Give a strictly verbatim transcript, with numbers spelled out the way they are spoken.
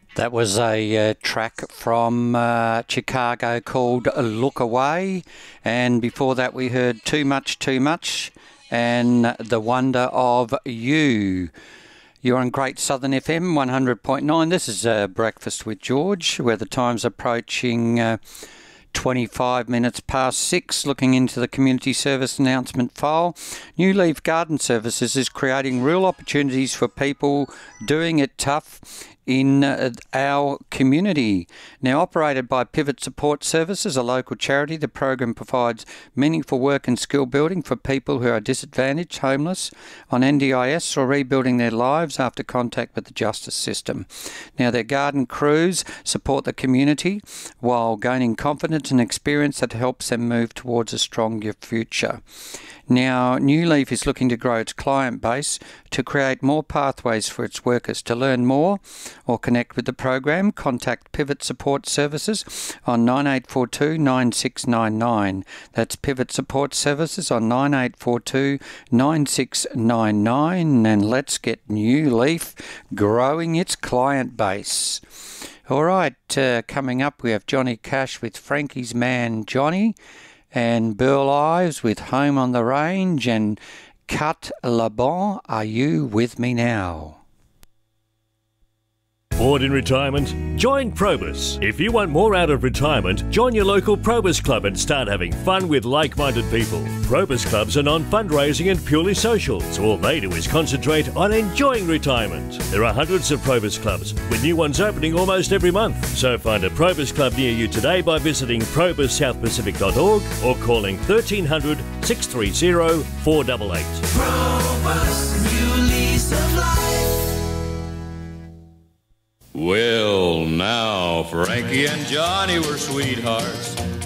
That was a uh, track from uh, Chicago called Look Away. And before that we heard Too Much, Too Much and The Wonder of You. You're on Great Southern F M one hundred point nine. This is uh, Breakfast with George, where the time's approaching uh, twenty-five minutes past six. Looking into the community service announcement file, New Leaf Garden Services is creating real opportunities for people doing it tough in uh, our community. Now operated by Pivot Support Services, a local charity, the program provides meaningful work and skill building for people who are disadvantaged, homeless, on N D I S or rebuilding their lives after contact with the justice system. Now their garden crews support the community while gaining confidence and experience that helps them move towards a stronger future. Now, New Leaf is looking to grow its client base to create more pathways for its workers. To learn more or connect with the program, contact Pivot Support Services on nine eight four two, nine six nine nine. That's Pivot Support Services on nine eight four two, nine six nine nine. And let's get New Leaf growing its client base. All right, uh, coming up we have Johnny Cash with Frankie's Man Johnny, and Burl Ives with Home on the Range, and Cut Le Bon, Are You With Me Now? Bored in retirement? Join Probus. If you want more out of retirement, join your local Probus Club and start having fun with like-minded people. Probus Clubs are non-fundraising and purely social, so all they do is concentrate on enjoying retirement. There are hundreds of Probus Clubs, with new ones opening almost every month. So find a Probus Club near you today by visiting probus south pacific dot org or calling thirteen hundred, six three zero, four eight eight. Probus, new lease of life. Well, now, Frankie and Johnny were sweethearts.